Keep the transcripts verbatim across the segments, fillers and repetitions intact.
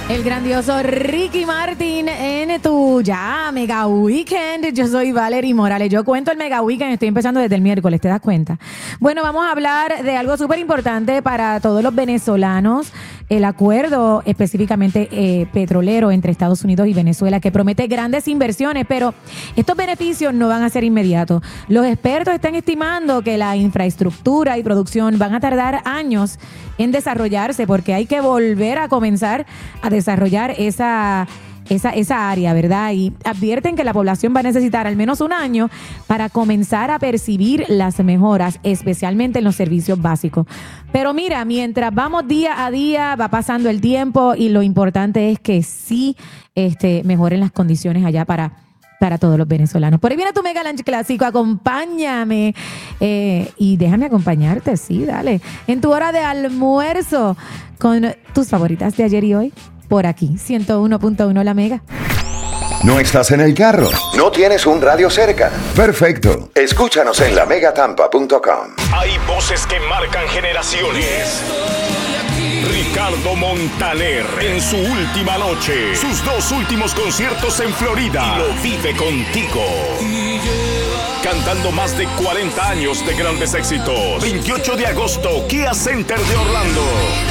El grandioso Ricky Martin en tu ya Mega Weekend. Yo soy Valerie Morales. Yo cuento el Mega Weekend, estoy empezando desde el miércoles, ¿te das cuenta? Bueno, vamos a hablar de algo súper importante para todos los venezolanos. El acuerdo específicamente eh, petrolero entre Estados Unidos y Venezuela, que promete grandes inversiones, pero estos beneficios no van a ser inmediatos. Los expertos están estimando que la infraestructura y producción van a tardar años en desarrollarse, porque hay que volver a comenzar a desarrollar esa, esa, esa área, ¿verdad? Y advierten que la población va a necesitar al menos un año para comenzar a percibir las mejoras, especialmente en los servicios básicos. Pero mira, mientras vamos día a día, va pasando el tiempo y lo importante es que sí este, mejoren las condiciones allá para... para todos los venezolanos. Por ahí viene tu Mega Lunch Clásico, acompáñame eh, y déjame acompañarte, sí, dale, en tu hora de almuerzo con tus favoritas de ayer y hoy, por aquí, ciento uno punto uno La Mega. ¿No estás en el carro? ¿No tienes un radio cerca? Perfecto, escúchanos en la mega tampa punto com. Hay voces que marcan generaciones. Ricardo Montaner en su última noche, sus dos últimos conciertos en Florida, y lo vive contigo. Cantando más de cuarenta años de grandes éxitos. veintiocho de agosto, Kia Center de Orlando.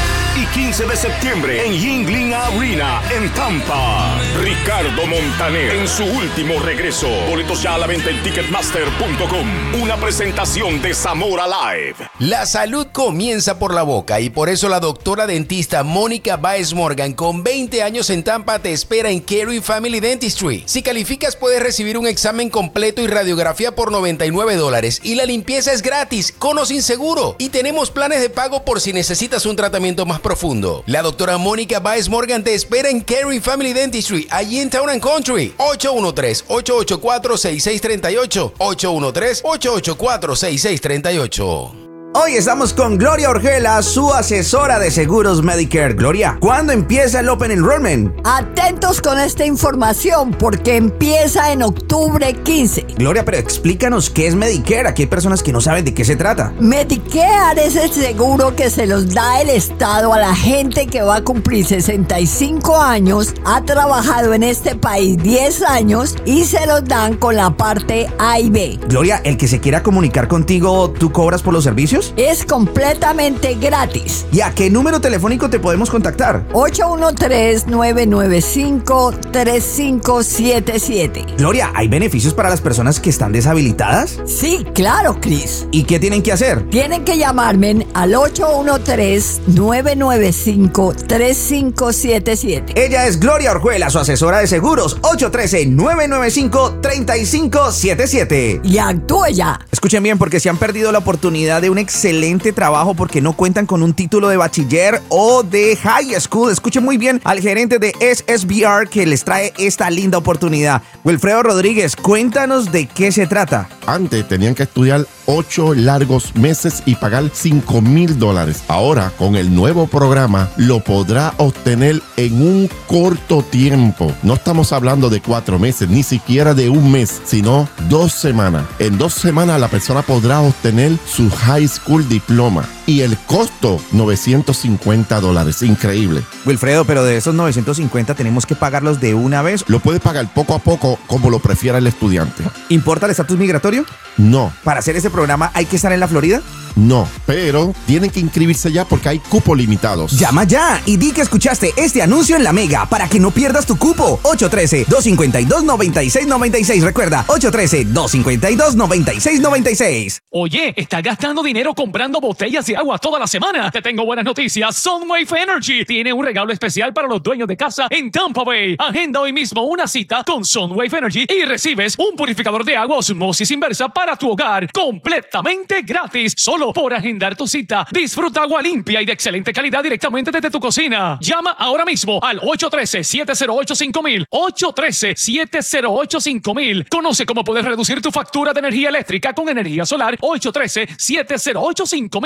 Y quince de septiembre en Yuengling Arena en Tampa. Ricardo Montaner en su último regreso. Boletos ya a la venta en ticketmaster punto com. Una presentación de Zamora Live. La salud comienza por la boca y por eso la doctora dentista Mónica Baez Morgan, con veinte años en Tampa, te espera en Caring Family Dentistry. Si calificas, puedes recibir un examen completo y radiografía por noventa y nueve dólares y la limpieza es gratis, con o sin seguro. Y tenemos planes de pago por si necesitas un tratamiento más profundo. La doctora Mónica Baez Morgan te espera en Caring Family Dentistry, allí en Town and Country. ocho uno tres, ocho ocho cuatro, seis seis tres ocho. ocho uno tres, ocho ocho cuatro, seis seis tres ocho. Hoy estamos con Gloria Orjuela, su asesora de seguros Medicare. Gloria, ¿cuándo empieza el Open Enrollment? Atentos con esta información porque empieza en octubre quince. Gloria, pero explícanos qué es Medicare. Aquí hay personas que no saben de qué se trata. Medicare es el seguro que se los da el Estado a la gente que va a cumplir sesenta y cinco años, ha trabajado en este país diez años y se los dan con la parte A y B. Gloria, el que se quiera comunicar contigo, ¿tú cobras por los servicios? Es completamente gratis. ¿Y a qué número telefónico te podemos contactar? ocho uno tres, nueve nueve cinco, tres cinco siete siete. Gloria, ¿hay beneficios para las personas que están deshabilitadas? Sí, claro, Chris. ¿Y qué tienen que hacer? Tienen que llamarme al ocho uno tres, nueve nueve cinco, tres cinco siete siete. Ella es Gloria Orjuela, su asesora de seguros. ocho uno tres, nueve nueve cinco, tres cinco siete siete. Y actúe ya. Escuchen bien, porque si han perdido la oportunidad de un excelente trabajo porque no cuentan con un título de bachiller o de high school, escuchen muy bien al gerente de S S B R que les trae esta linda oportunidad. Wilfredo Rodríguez, cuéntanos de qué se trata. Antes tenían que estudiar ocho largos meses y pagar cinco mil dólares. Ahora, con el nuevo programa, lo podrá obtener en un corto tiempo. No estamos hablando de cuatro meses, ni siquiera de un mes, sino dos semanas. En dos semanas la persona podrá obtener su high school diploma. Y el costo, novecientos cincuenta dólares. Increíble. Wilfredo, pero de esos novecientos cincuenta tenemos que pagarlos de una vez. Lo puede pagar poco a poco, como lo prefiera el estudiante. ¿Importa el estatus migratorio? No. ¿Para hacer este programa hay que estar en la Florida? No, pero tienen que inscribirse ya porque hay cupos limitados. Llama ya y di que escuchaste este anuncio en La Mega para que no pierdas tu cupo. ocho uno tres, dos cinco dos, nueve seis nueve seis. Recuerda, ocho uno tres, dos cinco dos, nueve seis nueve seis. Oye, ¿estás gastando dinero comprando botellas de agua toda la semana? Te tengo buenas noticias. Sunwave Energy tiene un regalo especial para los dueños de casa en Tampa Bay. Agenda hoy mismo una cita con Sunwave Energy y recibes un purificador de agua osmosis inversa para tu hogar completamente gratis. Solo por agendar tu cita. Disfruta agua limpia y de excelente calidad directamente desde tu cocina. Llama ahora mismo al ocho uno tres, siete cero ocho, cinco mil. ocho uno tres, siete cero ocho, cinco mil. Conoce cómo puedes reducir tu factura de energía eléctrica con energía solar. ocho uno tres, siete cero ocho, cinco mil. Tu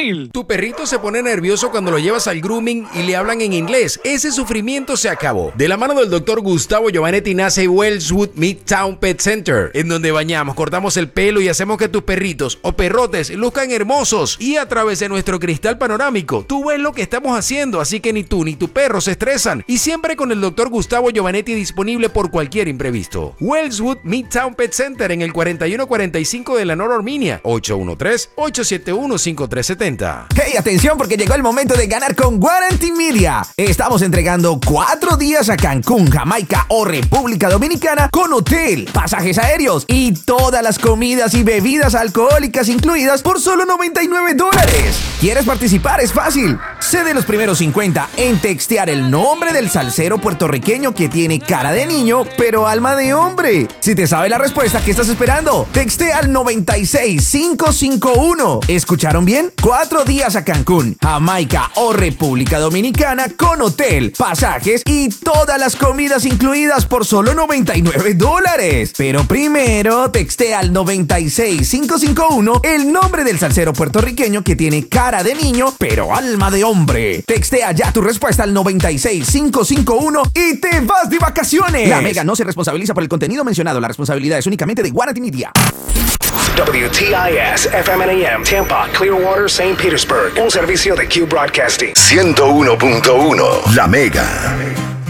Tu perrito se pone nervioso cuando lo llevas al grooming y le hablan en inglés. Ese sufrimiento se acabó. De la mano del doctor Gustavo Giovanetti nace Wellswood Midtown Pet Center, en donde bañamos, cortamos el pelo y hacemos que tus perritos o perrotes luzcan hermosos. Y a través de nuestro cristal panorámico, tú ves lo que estamos haciendo, así que ni tú ni tu perro se estresan. Y siempre con el doctor Gustavo Giovanetti disponible por cualquier imprevisto. Wellswood Midtown Pet Center en el cuarenta y uno cuarenta y cinco de la North Arminia, ocho uno tres, ocho siete uno, cinco tres siete cero. Hey, atención, porque llegó el momento de ganar con Guarantee Media. Estamos entregando cuatro días a Cancún, Jamaica o República Dominicana con hotel, pasajes aéreos y todas las comidas y bebidas alcohólicas incluidas por solo noventa y nueve dólares. ¿Quieres participar? Es fácil. Sé de los primeros cincuenta en textear el nombre del salsero puertorriqueño que tiene cara de niño, pero alma de hombre. Si te sabe la respuesta, ¿qué estás esperando? Textea al noventa y seis cinco cinco uno. ¿Escucharon bien? Cuatro días a Cancún, Jamaica o República Dominicana con hotel, pasajes y todas las comidas incluidas por solo noventa y nueve dólares. Pero primero, textea al noventa y seis cinco cinco uno el nombre del salsero puertorriqueño que tiene cara de niño, pero alma de hombre. Textea ya tu respuesta al noventa y seis cinco cinco uno y te vas de vacaciones. La Mega no se responsabiliza por el contenido mencionado. La responsabilidad es únicamente de Guarantee Media. W T I S F M N A M Tampa, Clearwater, Saint Petersburg. Un servicio de Q Broadcasting. ciento uno punto uno La Mega.